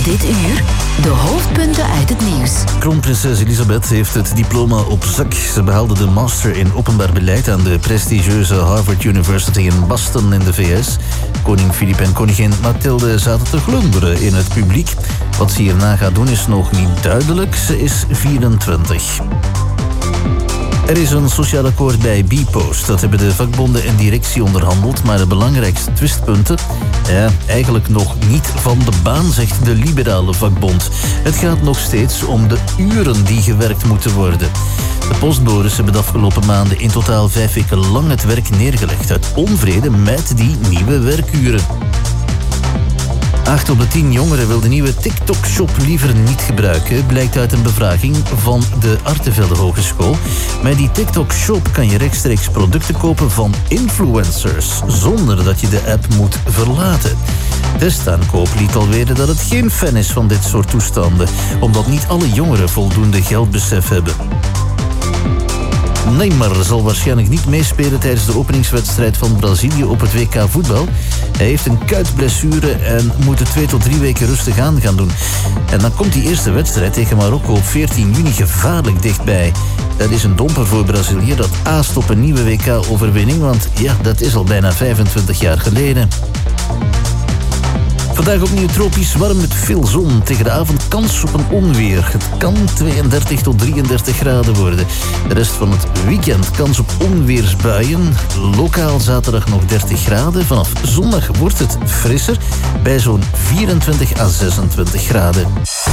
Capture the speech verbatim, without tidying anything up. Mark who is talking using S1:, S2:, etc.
S1: Dit uur de hoofdpunten uit het nieuws.
S2: Kroonprinses Elisabeth heeft het diploma op zak. Ze behaalde de master in openbaar beleid aan de prestigieuze Harvard University in Boston in de V S. Koning Filip en koningin Mathilde zaten te glunderen in het publiek. Wat ze hierna gaat doen is nog niet duidelijk. Ze is vierentwintig. Er is een sociaal akkoord bij Bpost. Dat hebben de vakbonden en directie onderhandeld. Maar de belangrijkste twistpunten, ja, eigenlijk nog niet van de baan, zegt de liberale vakbond. Het gaat nog steeds om de uren die gewerkt moeten worden. De postbodes hebben de afgelopen maanden in totaal vijf weken lang het werk neergelegd uit onvrede met die nieuwe werkuren. Acht op de tien jongeren wil de nieuwe TikTok-shop liever niet gebruiken, blijkt uit een bevraging van de Artevelde Hogeschool. Met die TikTok-shop kan je rechtstreeks producten kopen van influencers, zonder dat je de app moet verlaten. Testaankoop liet al weten dat het geen fan is van dit soort toestanden, omdat niet alle jongeren voldoende geldbesef hebben. Neymar zal waarschijnlijk niet meespelen tijdens de openingswedstrijd van Brazilië op het W K voetbal. Hij heeft een kuitblessure en moet er twee tot drie weken rustig aan gaan doen. En dan komt die eerste wedstrijd tegen Marokko op veertien juni gevaarlijk dichtbij. Dat is een domper voor Brazilië dat aast op een nieuwe W K-overwinning, want ja, dat is al bijna vijfentwintig jaar geleden. Vandaag opnieuw tropisch warm met veel zon. Tegen de avond kans op een onweer. Het kan tweeëndertig tot drieëndertig graden worden. De rest van het weekend kans op onweersbuien. Lokaal zaterdag nog dertig graden. Vanaf zondag wordt het frisser bij zo'n vierentwintig à zesentwintig graden.